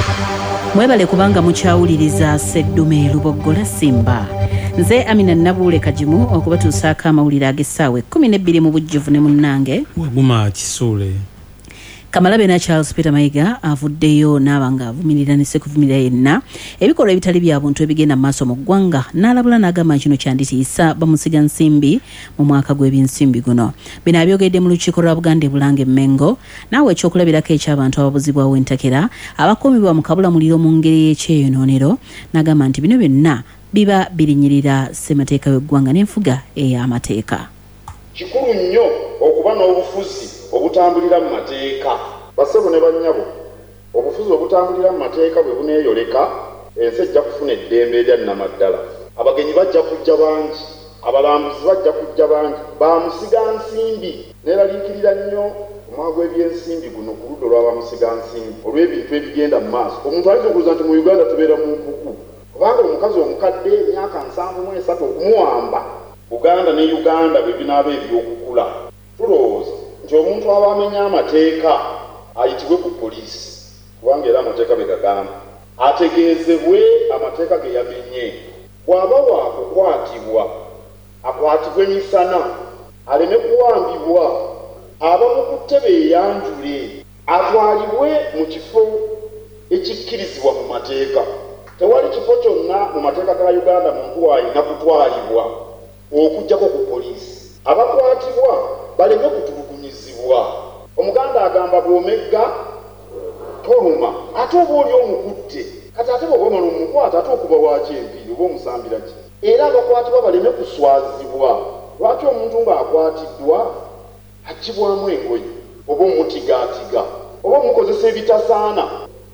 Mwebale kubanga mukyawuliriza Sseddume Luboggola Simba. Nze Amina Nabuule Kajimu okubatuusaako amawulire ag'essaawa 12 mu bujjuvu ne munnange Waguma Kisuule. Kamalabe na Charles Peter Mayiga avuddeyo n'abanga avumirira ne sekuvumirira yenna ebikolwa ebitali bya buntu ebigenda maaso mu ggwanga n'alabula n'agamba kino kyanditiisa bamusiga nsimbi mu mwaka gw'ebyensimbi guno. Bino abyogedde mu lukiiko lwa Buganda Bulange Mengo naawe ekyokulabirako eky'abantu ababuzibwawo entakera abakuumibwa mu kabulamuliro mu ngeri y'ekyeyonoonero n'agamba nti bino byonna biba birinyirira ssemateeka w'eggwanga n'enfuga ey'amateeka. Kikulu nnyo okuba n'obufuzi obutambulira mu mateeka. Basebo ne bannyabo, obufuzi obutambulira mu mateeka bwe buneeyoleka ensi ejja kufuna eddembe erya nnamaddala. Abagenyi bajja kujja bangi, abalambuzi bajja kujja bangi, bamusiga nsimbi. Neeraliikirira nnyo omwaka gw'ebyensimbi guno ku ludda olw'abamusiga nsimbi olw'ebintu ebigenda mu maaso. Omuntu ayinza okubuuza nti mu Uganda tubeera mu mpuku kubanga omukazi omukadde emyaka 73 okumuwamba Uganda ne Uganda bwe binaaba ebyokukula. Tulowooza nti omuntu aba amenya amateeka ayitibwe ku poliisi kubanga era amateeka be gagamba ategeezebwe amateeka ge yamenye. Bw'aba waakukwatibwa akwatibwe misana aleme kuwambibwa abamukutte beeyanjule atwalibwe mu kifo ekikkirizibwa mu mateeka. Tewali kifo kyonna mu mateeka ga Uganda muntu w'alina kutwalibwa okujjako ku poliisi. Abakwatibwa baleme kutulugunyizibwa. Omuganda agamba bw'omegga toluma ate oba oli omukutte kati ate bw'omala omukwata ate okuba waki empiri oba omusambira ki. Era abakwatibwa baleme kuswazibwa. Lwaki omuntu ng'akwatiddwa aggyibwamu engoye oba omutigaatiga oba omukozesa ebitasaana.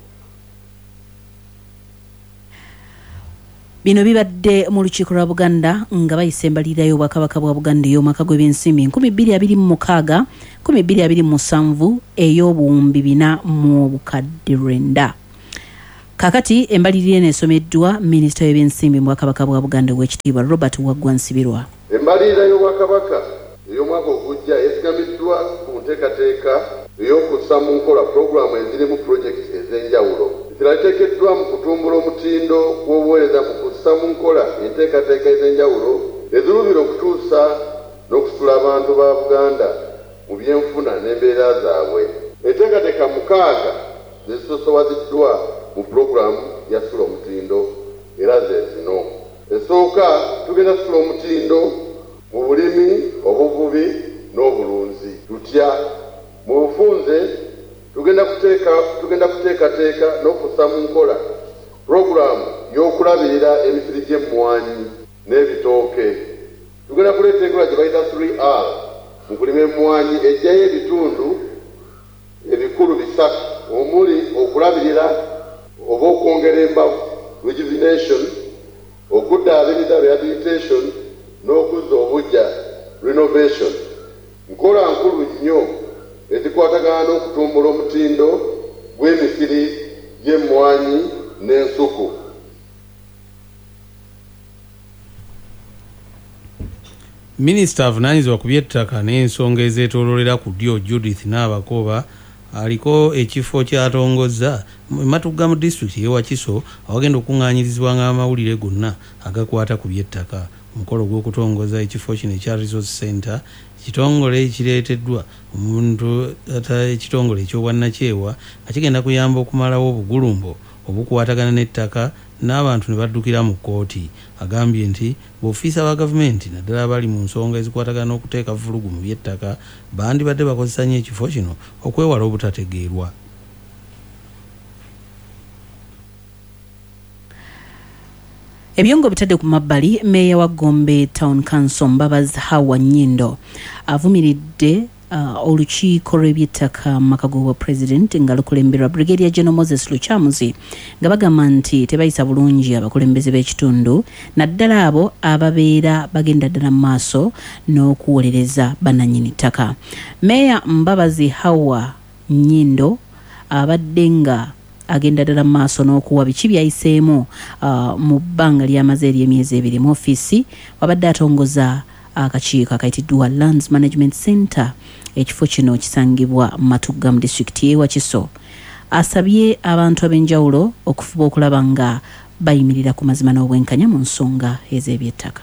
Bino bibadde mu lukiiko lwa Buganda nga bayise embalirira y'obwakabaka bwa Buganda ey'omwaka gw'ebyensimbi 2026 2027 ey'obuwumbi 4 mu bukadde 9. Kakati embalirira eneesomeddwa minisita w'ebyensimbi mu bwakabaka bwa Buganda ow'ekitiibwa Robert Waggwa Nsibirwa. Embalirira y'obwakabaka ey'omwaka ogujja esigamiddwa ku nteekateeka ey'okussa mu nkola pulogulaamu ezirimu pulojekiti ez'enjawulo. Zirateekeddwa mu kutumbula omutindo gw'obuweereza mu kussa mu nkola enteekateeka ez'enjawulo eziruubira okutuusa n'okusitula abantu ba Buganda mu byenfuna n'embeera zaabwe. Enteekateeka 6 zisosowaziddwa mu pulogulaamu ya ssula omutindo era ze zino. Esooka tugenda ssula omutindo mu bulimi, obuvubi n'obulunzi. Tutya mu bufunze tugenda kuteekateeka n'okussa mu nkola pulogulaamu y'okulabirira emisiri gy'emmwanyi n'ebitooke. Tugenda kuleeta enkola gye bayita 3R mu kulima emmwanyi ejjayo ebitundu ebikulu 3 omuli okulabirira oba okwongera embavu rejuvenation, okuddaabiriza rehabilitation n'okuzza obujja renovation. Nkola nkulu nnyo ezikwatagana n'okutumbula omutindo gw'emisiri gy'emmwanyi n'ensuku. Minisita avunaanyizibwa ku by'ettaka n'ensonga ezeetooloolera ku ddyo Judith Naabakoba aliko ekifo ky'atongozza Matugga mu disitulikiti y'e Wakiso awagenda okuŋŋaanyirizibwanga amawulire gonna agakwata ku by'ettaka. Omukolo gw'okutongoza ekifo kino ekya Resource Center kitongole kireeteddwa omuntu ekitongole eky'obwannakyewa nga kigenda kuyamba okumalawo obugulumbo obukwatagana n'ettaka n'abantu ne baddukira mu kkooti. Agambye nti b'ofiisa ba gavumenti naddala abali mu nsonga ezikwatagana n'okuteeka vulugu mu by'ettaka bandibadde bakozesa nnyo ekifo kino okwewala obutategeerwa. Ebyongo bitadde ku mabbali. Meeya wa Gombe Town Council Mbabazi Hawa Nyindo avumiridde olukiiko lw'ebyettaka mu maka g'obwa President nga lukulemberwa Brigadier General Moses Luchamuzi nga bagamba nti tebayisa bulungi abakulembeze b'ekitundu naddala abo ababeera bagenda ddala mu maaso n'okuwolereza bannannyini ttaka. Meeya Mbabazi Hawa Nyindo abadde nga agenda ddala mu maaso n'okuwa biki byayiseemu mu bbanga ly'amaze ery'emyezi 2 mu ofiisi wabadde atongoza akakiiko akayitiddwa Lands Management Center. Ekifo kino kisangibwa Matugga mu disitulikiti y'e Wakiso. asabye abantu ab'enjawulo okufuba okulaba nga bayimirira ku mazima n'obwenkanya mu nsonga ez'eby'ettaka.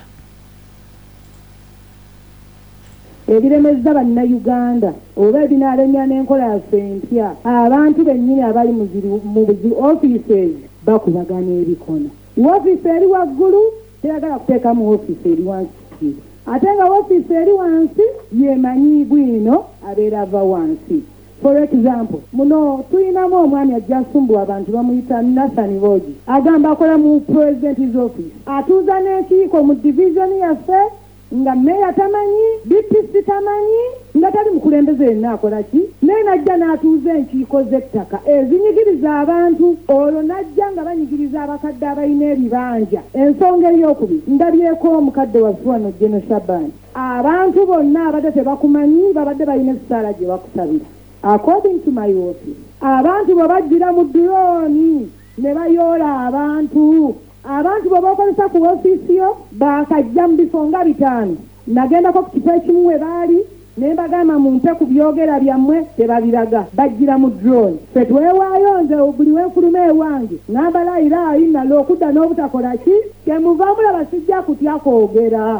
Ebiremezza bannayuganda oba ebinaalemya n'enkola yaffe empya abantu bennyini abali mu zi offices bakubagana ebikono. Woofiisi eri waggulu teyagala kuteekamu woofiisi eri wansi, ate nga woofiisi eri wansi yemanyi bwino abeera ava wansi. For example, muno tulinamu omwami ajja asumbuwa abantu bamuyita Nathan Bogi agamba akola mu president's office, atuuza n'enkiiko mu division yaffe nga meya tamanyi, DPC tamanyi, nga tali mukulembeze yenna akola ki, naye najja n'atuuza enkiiko z'ettaka ezinyigiriza abantu, olwo najja nga banyigiriza abakadde abalina ebibanja. Ensonga ey'okubiri, ndabyeko omukadde waffe wano General Shaban, abantu bonna abadde tebakumanyi babadde balina essaala gye bakusabira. According to my office, abantu bwe bajjira mu drone ne bayoola abantu bwe bakozesa ku ofiisi yo bakajja mu bifo nga 5. Nagendako ku kifo ekimu we baali ne mbagamba mumpe ku byogera byammwe tebabiraga, bajjira mu drone. Ffe twewaayo nze buli wenfuluma ewange n'abalayira ayinala okudda n'obutakola ki, kyemuva mulaba sijja kutya kwogera.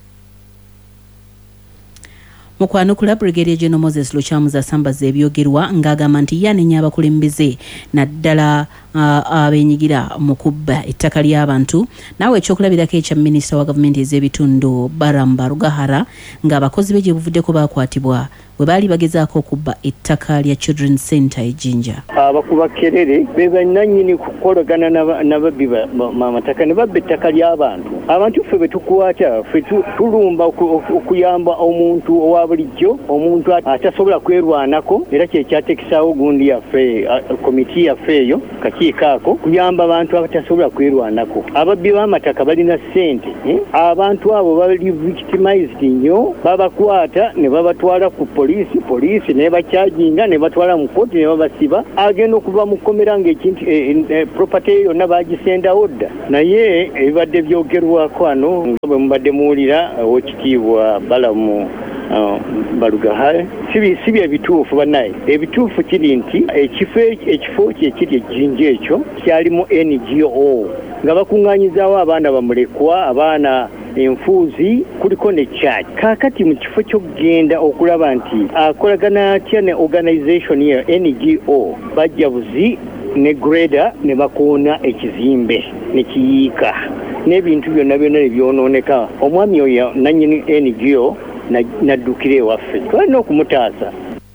Mukwanukula Brigadier General Moses Luchamuza asambaza ebyogerwa ng'agamba nti yanenya abakulembeze naddala abenyigira mu kubba ettaka ly'abantu. Naawe ekyokulabirako ekya minisita wa gavumenti ez'ebitundu Baramba Rugahara ng'abakozi be gye buvuddeko baakwatibwa bwe baali bagezaako okubba ettaka lya Children's Center e Jinja. Abakuba kerere be bannannyini kukolagana n'ababbi b'amataka ne babba ettaka ly'abantu. Abantu ffe be tukwata, ffe tulumba okuyamba omuntu owa bulijjo, omuntu atasobola kwerwanako, era kye kyateekesaawo gundi yaffe, komiti yaffe eyo, kakiiko ako, kuyamba abantu abatasobola kwerwanako. Ababbi b'amataka balina ssente, abantu abo bali victimized nnyo, babakwata ne babatwala ku poliisi ne bakyajinga ne batwala mu kooti ne babasiba, agenda okuva mu kkomera ng'ekintu property eyo yonna baagisendawo dda. Naye ebibadde byogerwako ano nga bwe mubadde muwulira ow'ekitiibwa Balamu Barugahara si bye bituufu bannaye. Ebituufu kiri nti ekifo kye kiri ejjinja ekyo kyalimu NGO nga bakuŋŋaanyizaawo abaana bamulekwa, abaana enfuuzi, kuliko ne church. Kaakati mu kifo ky'okugenda okulaba nti akolagana atya ne organization ya NGO bajja buzi ne greda ne bakoona ekizimbe ne kiyiika n'ebintu byonna ebyonooneka. Omwami oyo nannyini NGO naddukira ewaffe, twalina okumutaasa.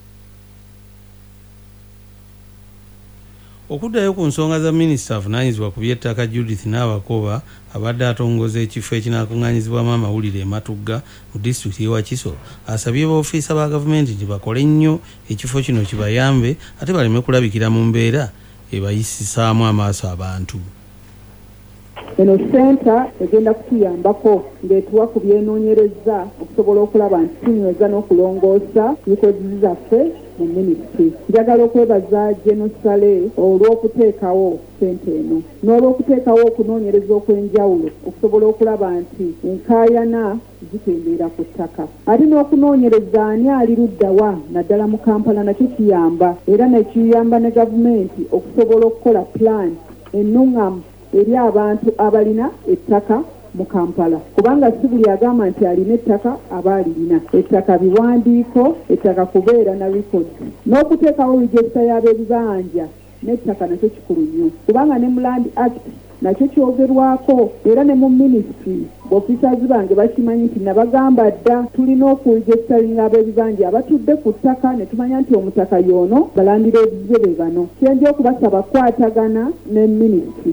Okuddayo ku nsonga za minisita avunaanyizibwa ku by'ettaka Judith Naabakoba abadde atongoza ekifo ekinaakuŋŋaanyizibwamu amawulire e Matugga mu disitulikiti y'e Wakiso, asabye b'ofiisa ba gavumenti nti bakole nnyo ekifo kino kibayambe ate baleme kulabikira mu mbeera ebayisisaamu amaaso abantu. Eno senta egenda kutuyambako ng'etuwa ku byenoonyereza okusobola okulaba nti tunyweza n'okulongoosa bikozi zaffe mu minisitule. Njagala okwebaza General Sale olw'okuteekawo sente eno n'olw'okuteekawo okunoonyereza okw'enjawulo okusobola okulaba nti enkaayana zikendeera ku ttaka. Ate n'okunoonyereza ani ali luddawa naddala mu Kampala nakyo kiyamba, era nekiyamba ne gavumenti okusobola okukola plan ennuŋŋamu eri abantu abalina ettaka mu Kampala, kubanga si buli agamba nti alina ettaka aba alirina ettaka. Biwandiiko, ettaka kubeera na record, n'okuteekawo register y'ab'ebibanja n'ettaka nakyo kikulu nnyo, kubanga ne mu Land Act nakyo kyogerwako, era ne mu ministry officers bange bakimanyi nti nabagamba dda tulina okuregisteringa ab'ebibanja abatudde ku ttaka ne tumanya nti omutaka y'ono balandira ebizibe be bano. Kyenja okubasaba kwatagana ne ministry.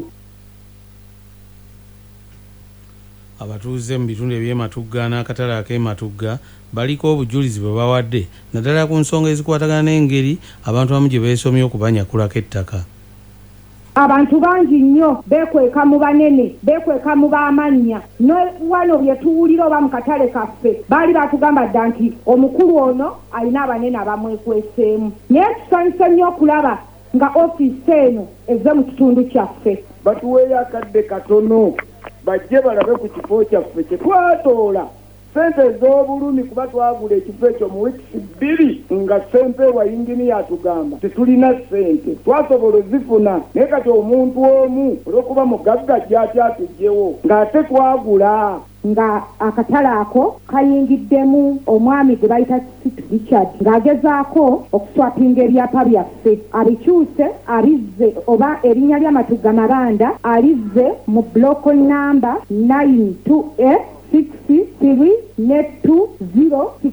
Abatuuze mu bitundu eby'e Matugga n'akatale ak'e Matugga baliko obujulizi bwe bawadde naddala ku nsonga ezikwatagana n'engeri abantu abamu gye beesomye okubanyakulako ettaka. Abantu bangi nnyo beekweka mu banene, beekweka mu b'amannya. Wano bye tuwulira oba mu katale kaffe baali batugamba dda nti omukulu ono alina abanene abamwekweseemu. Naye tusanyuse nnyo okulaba nga ofiisi eno ezze mu kitundu kyaffe. Batuweeyo akadde katono bajje balabe ku kifo kyaffe kye twatoola sente ez'obulumi kuba twagula ekifo ekyo mu wiiki 2 nga Ssempeebwa yinginiya atugamba tetulina sente twasobola ozifuna naye kati omuntu omu olw'okuba mugagga ajja atya atugyewo ng'ate twagula nga akatale ako kayingiddemu omwami gwe bayita Richard ng'agezaako okuswapinga ebyapa byaffe abikyuse abizze oba erinnya ly'Amatugga Mabanda alizze mu block number 92A 63 ne 206.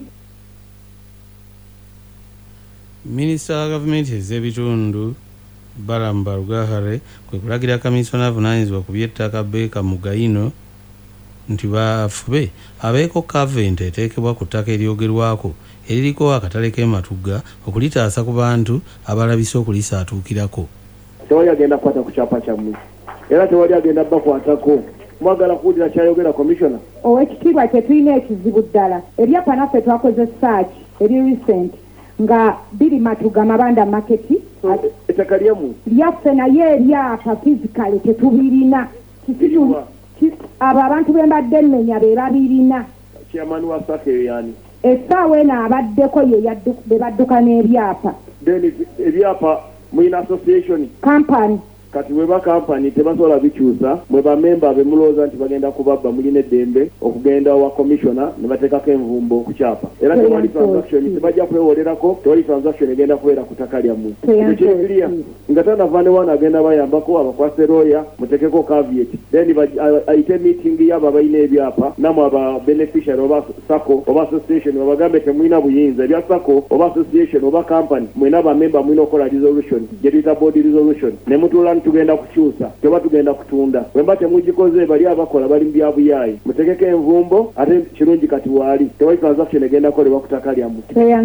Minisita wa gavumenti ez'ebitundu Balamba Rugahare kwe kulagira kamisona avunaanyizibwa ku by'ettaka Beka Mugayino nti bafube abeeko kaventi eteekebwa ku ttaka eryogerwako eririko akatale k'Ematugga okulitaasa ku bantu abalabise okulisaatuukirako. Tewali agenda kukwata ku kyapa kyammwe era tewali agenda bakwatako. Mwagala kuwulira kyayogera komishona? Owekitiibwa tetulina ekizibu ddala ebyapa naffe twakoze search eri recent nga biri Matugga Mabanda market ettaka lyemmwe lyaffe naye ebyapa physically tetubirina abo abantu bembadde ennenya be babirina. Chairman wa SACCO yani essaawa eno abaddeko be badduka n'ebyapa then ebyapa muyina association company kati weba company tebasobola bikyusa mwe bamemba bemulooza nti bagenda kubabba mulina eddembe okugenda wa commissioner ne bateekako envumbo ku kyapa era tewali transaction tebajja kwewolerako tewali transaction egenda kubeera ku ttaka lyammwe ekyekiria nga tanavaane wana agenda bayambako abakwase lawyer muteekeko caveat then ayite meeting y'abo abalina ebyapa namwe aba beneficiary oba SACCO oba association babagambe temulina buyinza ebya SACCO oba association oba company mwena bamemba mulina okukola resolution gye tuyita board resolution ne mutuula tugenda kukyusa teba tugenda kutunda wemba temugikoze bali abakola bali mbya buyayi mutegeke envumbo ate kirungi kati wali tewali transaction egenda kolebwa ku ttaka lyammwe.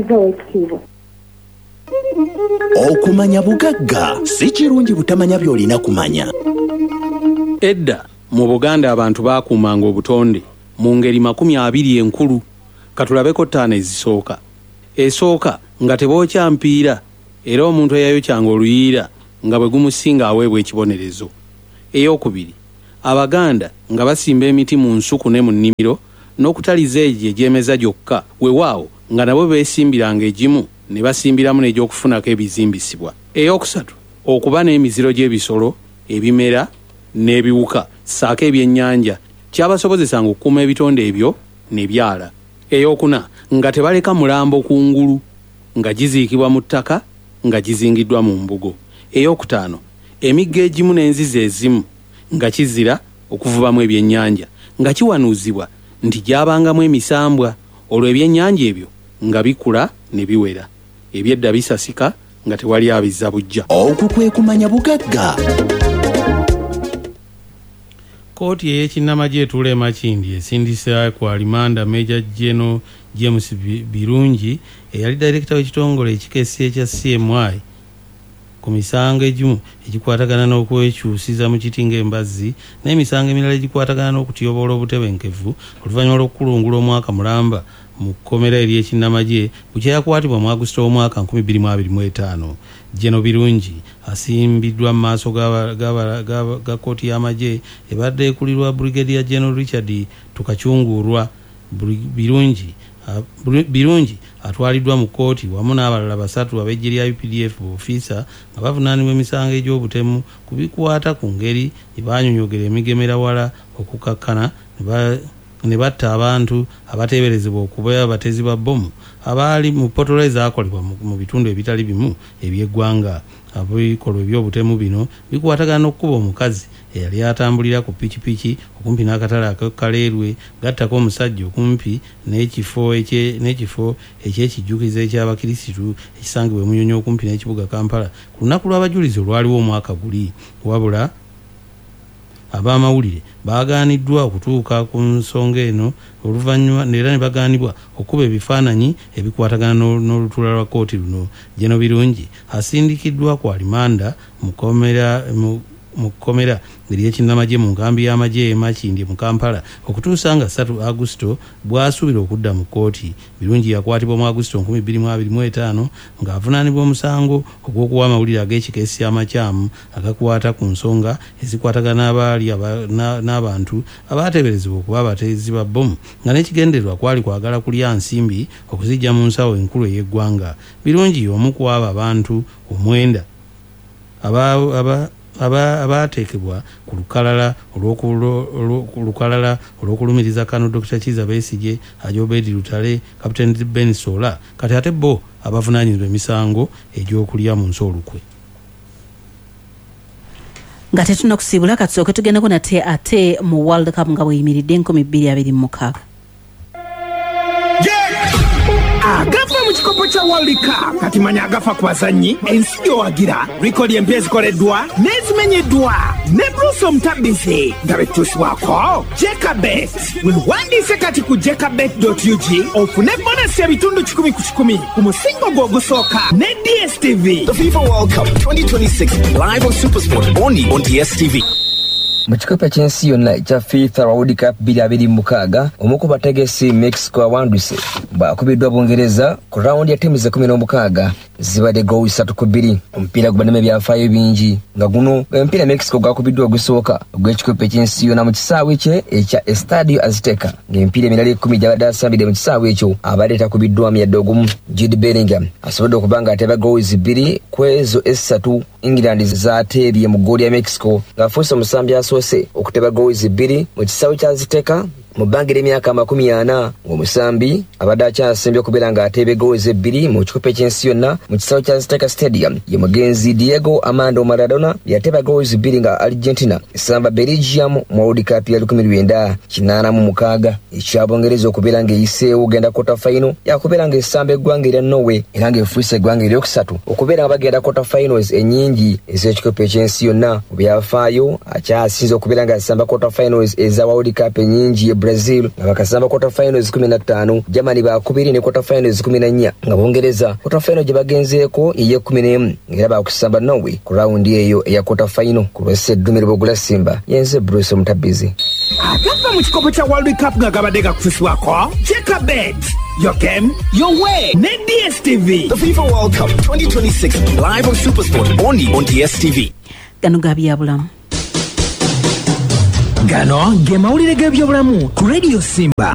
Okumanya bugagga si kirungi butamanya by'olina kumanya. Edda mu Buganda abantu baakuumanga obutonde mu ngeri 20 enkulu katulabeko 5 ezisooka. Esooka nga tebookya mpiira era omuntu eyayokyanga oluyiira nga bwe gumusinga aweebwa ekibonerezo. Eyokubiri Abaganda nga basimba emiti mu nsuku ne mu nnimiro n'okutaliza egyo egyemeza gyokka weewaawo nga nabo beesimbiranga egimu ne basimbiramu n'egy'okufunako ebizimbisibwa. Eyokusatu okuba n'emiziro gy'ebisolo ebimera n'ebiwuka ssaako ebyennyanja kyabasobozesanga okukuuma ebitonde ebyo ne byala. Eyokuna nga tebaleka mulambo kungulu nga giziikibwa mu ttaka nga gizingiddwa mu mbugo. Eyokutaano emigga egimu n'enzizi ezimu nga kizira okuvubamu ebyennyanja nga kiwanuuzibwa nti gyabangamu emisambwa olwo ebyennyanja ebyo nga bikula ne biwera ebyedda bisasika nga tewali abizza bujja. Okwo kwe kumanya bugagga. Kooti ey'ekinnamagye etuula e Makindye esindisa ku alimanda Major General James Birungi eyali director w'ekitongole ekikesi ekya CMI ku misango egimu egikwatagana n'okwekyusiza mu kiti ng'embazzi n'emisango emirala egikwatagana n'okutyobola obutebenkevu oluvannyuma lw'okukulungula omwaka mulamba mu kkomera ery'ekinnamagye bukyayakwatibwa mu Augusito w'omwaka 2025. Jeno Birungi asimbiddwa mu maaso ga kooti y'amagye ebadde ekulirwa Brigadier General Richard Tukachungurwa. Birungi atwaliddwa mu kooti wamu n'abalala 3 ab'eggye lya UPDF officer nga bavunaanibwa emisango egy'obutemu ku bikwata ku ngeri gye baanyonyogera emigemerawala okukakkana ne batta abantu abateeberezebwa okuba abatezi ba bbomu abaali mu potolo ezaakolebwa mu bitundu ebitali bimu eby'eggwanga. Ebikolwa eby'obutemu bino bikwatagana n'okkuba omukazi eyali atambulira ku pikipiki okumpi n'akatale ak'Kaleerwe gattako omusajja okumpi n'ekifo eky'ekijjukizo eky'abakirisitu ekisangibwa e Munyonyi okumpi n'ekibuga Kampala ku lunaku lw'abajulizi olwaliwo omwaka guli. Wabula ab'amawulire baagaaniddwa okutuuka ku nsonga eno oluvannyuma era ne bagaanibwa okuba ebifaananyi ebikwatagana n'olutuula lwa kooti luno. Jeno Birungi asindikiddwa ku alimanda mu mu kkomera ery'ekinnamagye mu nkambi y'amagye Makindye mu Kampala okutuusa nga 3 Augusito bw'asuubira okudda mu kkooti. Birungi yakwatibwa mu Augusito 2025 ng'avunaanibwa omusango ogw'okuwa amawulire ag'ekikeesi amakyamu agakwata ku nsonga ezikwatagana n'abantu abaateeberezebwa okuba abateezi ba bbomu nga n'ekigendererwa kwali kwagala kulya nsimbi okuzijja mu nsawo enkulu ey'eggwanga. Birungi omu ku abo abantu 9 abaateekebwa ku lukalala olw'okulumiriza Kano Dr. Kizza Besigye, Haji Obedi Lutale, Captain Ben Sola kati ate bo abavunaanyizibwa emisango egy'okulya mu nsi olukwe. Nga tetunakusiibula katusooke tugendeko nate ate mu World Cup nga bweyimiridde 2026. Agafa mu kikopo kya World Cup kati manya agafa ku bazannyi ensi gyowagira rikodi empya ezikoleddwa n'ezimenyeddwa ne Bruce Omutabbizi nga betuusibwako Jekabet wewandiise kati ku jekabet.ug ofune bonasi ebitundu 10 ku 10 ku musingo gw'ogusooka ne DSTV. The FIFA World Cup 2026 live on SuperSport only on DSTV. Mu kikopo ky'ensi yonna ekya FIFA World Cup 2026 omu ku bategesi Mexico awanduse bw'akubiddwa Bungereza ku rawundi ya ttiimu ze 16 zibadde ggoolo 3-2. Omupiira gubaddemu ebyafaayo bingi nga guno omupiira Mexico gwakubiddwa ogusooka ogw'ekikopo ky'ensi yonna mu kisaawe kye ekya Estadio Azteca ng'emipiira emirala 10 gyabadde asambidde mu kisaawe ekyo abadde takubiddwamu yadde ogumu. Jude Bellingham asobodde okuba ng'ateeba ggoolo 2 ku ezo 3 England zaateebye mu ggoolo ya Mexico ng'afuuse omusambi asoose okuteeba ggoolo 2 mu kisaawe kya Azteca mu bbanga ly'emyaka 40 ng'omusambi abadde akyasembye okubeera ng'ateeba ggoolo 2 mu kikopo ky'ensi yonna mu kisaawe kya Azteca Stadium ye mugenzi Diego Armando Maradona yateeba ggoolo 2 nga Argentina esamba Belgium mu World Cup ya 1986 ekyabongereza okubeera ng'eyiseewo ogenda quarter final yakubeera ng'esamba eggwanga erya Norway era ng'efuuse eggwanga eryokusatu okubeera nga bagenda quarter finals ennyingi ez'ekikopo ky'ensi yonna mu byafaayo akyasinze okubeera ng'asamba quarter finals eza World Cup ennyingi Brazil nga bakasamba quarter finals 15, Germany bakubiri ne quarter finals 14 nga Bungereza quarter final gye bagenzeeko ye 11 ng'era bakusamba Norway ku rawundi eyo eya quarter final ku lw'esseddumiro bw'ogula Simba yenze Bruce Omutabbizi. Agafa mu kikopo kya World Cup nga gabadde gakususibwako Jekabet, your game, your way ne DSTV. The FIFA World Cup 2026 live on SuperSport only on DSTV. Gano gabyabulamu. Gano ge mawulire g'ebyobulamu ku Radio Simba.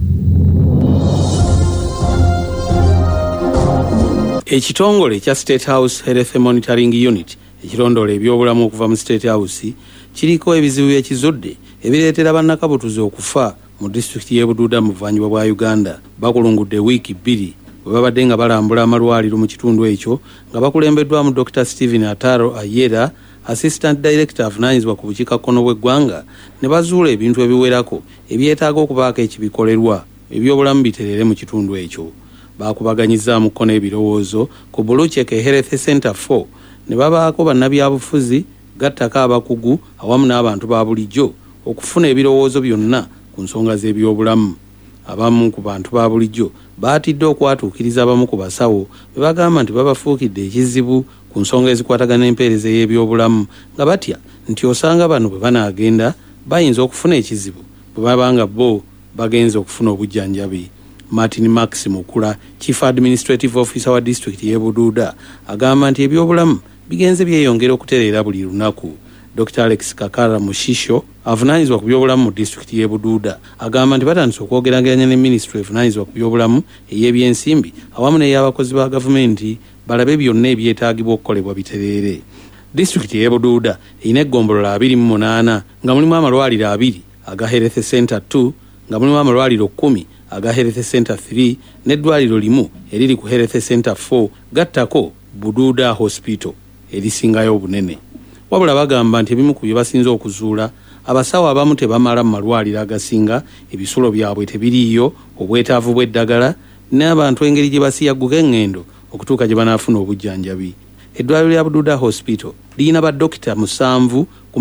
Ekitongole kya State House Health Monitoring Unit ekirondoola ebyobulamu okuva mu State House kiriko ebizibu ekizudde ebireetera bannakabutuzi okufa mu disitulikiti y'e Bududa mu buvanjuba bwa Uganda. Bakulungudde wiiki 2 bwe babadde nga balambula amalwaliro mu kitundu ekyo nga bakulembeddwamu Dr. Stephen Ataro Ayera, Assistant Director avunaanyizibwa ku bukiikakkono bw'eggwanga, ne bazuula ebintu ebiwerako ebyetaaga okubaako ekibikolerwa ebyobulamu biterere mu kitundu ekyo. Baakubaganyizaamuko n'ebirowoozo ku Bulucheke Health Center 4 ne babaako bannabyabufuzi gattako abakugu awamu n'abantu ba bulijjo okufuna ebirowoozo byonna ku nsonga z'ebyobulamu. Abamu ku bantu ba bulijjo baatidde okwatuukiriza abamu ku basawo be bagamba nti babafuukidde ekizibu ku nsonga ezikwatagana empeereza y'ebyobulamu nga batya nti osanga bano bwe banaagenda bayinza okufuna ekizibu bwe baba nga bo bagenze okufuna obujjanjabi. Martin Max Mukula, Chief Administrative Officer wa District y'e Bududa, agamba nti ebyobulamu bigenze byeyongera okutereera buli lunaku. Dr. Alex Kakara Mushisho avunaanyizibwa ku byobulamu mu disitulikiti y'e Bududa agamba nti batandise okwogeraganya ne Ministry evunaanyizibwa ku byobulamu ey'ebyensimbi awamu n'ey'abakozi ba gavumenti balabe byonna ebyetaagibwa okukolebwa bitereere. Disitulikiti y'e Bududa erina eggombolola 28 nga mulimu amalwaliro 2 aga Health Center 2 nga mulimu amalwaliro 10 aga Health Center 3 n'eddwaliro limu eriri ku Health Center 4 gattako Bududa Hospital erisingayo obunene. Wabula bagamba nti ebimu ku bye basinze okuzuula abasawo abamu tebamala mu malwaliro agasinga, ebisulo byabwe tebiriiyo, obwetaavu bw'eddagala n'abantu engeri gye basiyagguka eŋŋendo okutuuka gye banaafuna obujjanjabi. Eddwaliro lya Bududa Hospital lirina baddokita 7 ku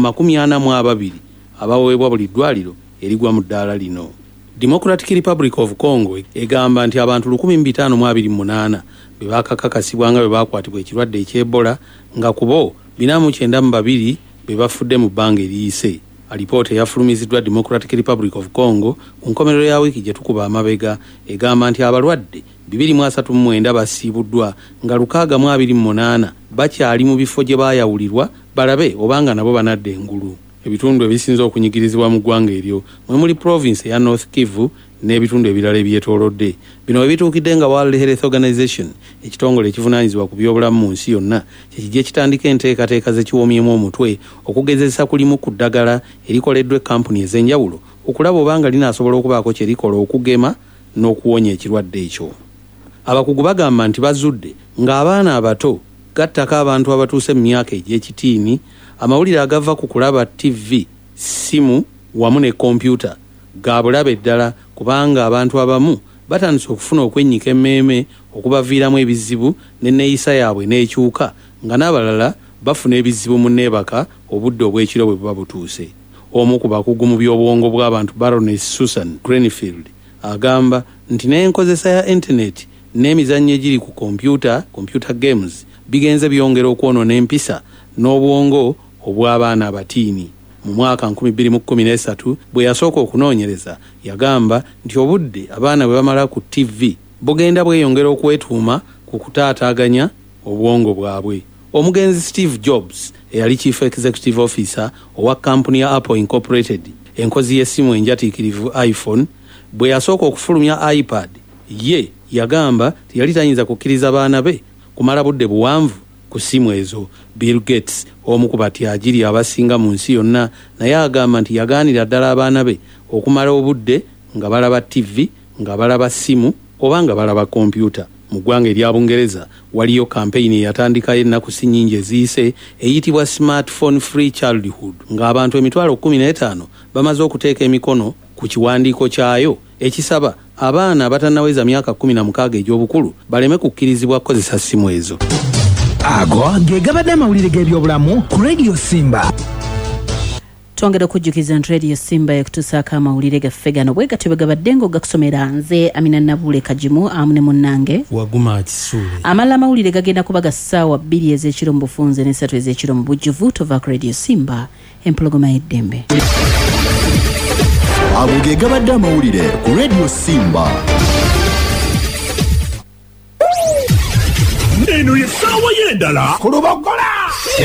42 abaweebwa buli ddwaliro erigwa mu ddaala lino. Democratic Republic of Congo egamba nti abantu 1528 be bakakakasibwa nga be bakwatibwa ekirwadde eky'Ebola nga kubo 492 be bafudde mu bbanga eriyise. Alipoota eyafulumiziddwa Democratic Republic of Congo ku nkomerero ya wiiki gye tukuba amabega egamba nti abalwadde 239 basiibuddwa nga 628 bakyali mu bifo gye baayawulirwa balabe obanga nabo banadde engulu. Ebitundu ebisinza okunyigirizibwa mu ggwanga eryo mwe muli province ya North Kivu n'ebitundu ebirala ebyetoolodde. Bino ebituukidde nga World Health Organization ekitongole ekivunaanyizibwa ku byobulamu mu nsi yonna kyekijja kitandika enteekateeka zekiwoomyemu omutwe okugezesa kulimu ku ddagala erikoleddwa ekkampuni ez'enjawulo okulaba obanga linaasobola okubaako kye likola okugema n'okuwonya ekirwadde ekyo. Abakugu bagamba nti bazudde ng'abaana abato gattako abantu abatuuse mu myaka egy'ekitiini, amawulire agava ku kulaba TV, simu wamu ne kompyuta ga bulabe ddala kubanga abantu abamu batandise okufuna okwennyika emmeeme okubaviiramu ebizibu n'enneeyisa yaabwe n'ekyuka nga n'abalala bafuna ebizibu mu nneebaka obudde obw'ekiro bwe buba butuuse. Omu ku bakugu mu by'obwongo bw'abantu Baroness Susan Greenfield agamba nti n'enkozesa ya internet n'emizannyo egiri ku computer games bigenze byongera okwonoona empisa n'obwongo obw'abaana abatiini. Mu mwaka 2013 bwe yasooka okunoonyereza yagamba nti obudde abaana bwe bamala ku TV bugenda bweyongera okwetuuma ku kutaataaganya obwongo bwabwe. Omugenzi Steve Jobs eyali Chief Executive Officer owa kampuni ya Apple Incorporated enkozi y'essimu enjatiikirivu iPhone bwe yasooka okufulumya iPad ye yagamba tiyali tayinza kukkiriza baana be kumala budde buwanvu ku ssimu ezo. Bill Gates omu ku batyagiri abasinga mu nsi yonna naye agamba nti yagaanira ddala abaana be okumala obudde nga balaba TV, nga balaba ssimu oba nga balaba kompyuta. Mu ggwanga erya Bungereza waliyo kampeyini eyatandikayo ennaku si nnyingi eziyise eyitibwa Smartphone Free Childhood ng'abantu 15,000 bamaze okuteeka emikono ku kiwandiiko kyayo ekisaba abaana abatannaweza myaka 16 egy'obukulu baleme kukkirizibwa kukozesa ssimu ezo. Ago ng'egabadde amawulire g'ebyobulamu ku Radio Simba. Twongera okujjukiza nti Radio Simba ekutusaako amawulire gaffe gano bwe gatyo bwe gabadde ng'ogakusomera nze Amina Nabule Kajimu amu ne munnange Waguma Kisuule. Amala amawulire gagenda kuba ga ssaawa 2 ez'ekiro mu bufunze ne 3 ez'ekiro mu bujjuvu. Tova ku Radio Simba empologoma y'eddembe. Ago ge gabadde amawulire ku Radio Simba. Eno ye ssaawa y'endala ku Lubogola.